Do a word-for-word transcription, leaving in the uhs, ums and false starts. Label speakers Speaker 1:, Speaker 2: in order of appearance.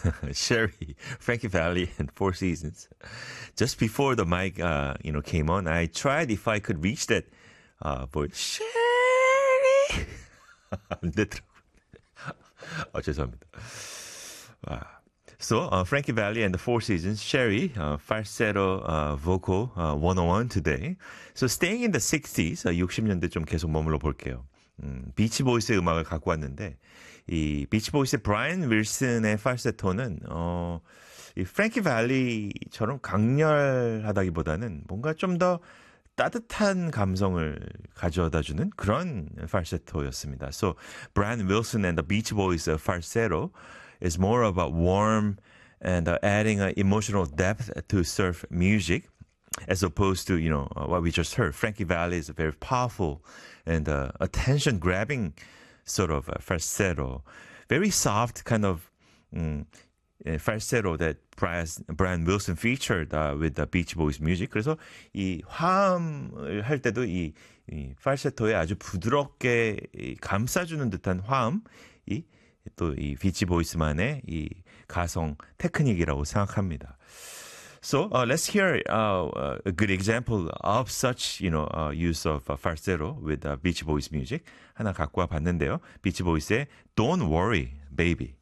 Speaker 1: Sherry, Frankie Valli, and Four Seasons. Just before the mic, uh, you know, came on, I tried if I could reach that uh, voice. Sherry. 안 되더라고요. 어, 죄송합니다. 와. So, uh, Frankie Valli and the Four Seasons, Sherry, uh, falsetto uh, vocal uh, one oh one today. So, staying in the sixties, uh, 육십 년대 좀 계속 머물러 볼게요. 음, 비치 보이스의 음악을 갖고 왔는데, 이 비치 보이스의 브라이언 윌슨의 falsetto는 어, 이 프랭키 발리처럼 강렬하다기보다는 뭔가 좀 더 따뜻한 감성을 가져다주는 그런 falsetto였습니다. So, Brian Wilson and the Beach Boys falsetto is more about warm and uh, adding uh, emotional depth to surf music, as opposed to, you know, uh, what we just heard. Frankie Valli is a very powerful and uh, attention-grabbing sort of uh, falsetto. Very soft kind of um, falsetto that Brian, Brian Wilson featured uh, with the Beach Boys music. 그래서 이 화음을 할 때도 이, 이 falsetto에 아주 부드럽게 이 감싸주는 듯한 화음이 또 이 비치 보이스만의 이 가성 테크닉이라고 생각합니다. So uh, let's hear uh, a good example of such, you know, uh, use of uh, falsetto with uh, Beach Boys music 하나 갖고 와 봤는데요. 비치 보이스의 Don't Worry, Baby.